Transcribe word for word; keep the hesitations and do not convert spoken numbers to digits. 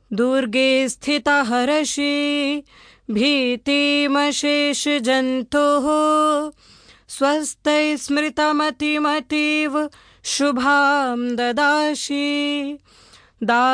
दुर्गे स्थिता हरषि भीतिमशेष जन्तुः स्वस्ति स्मृतमतिमतीव शुभां ददासि।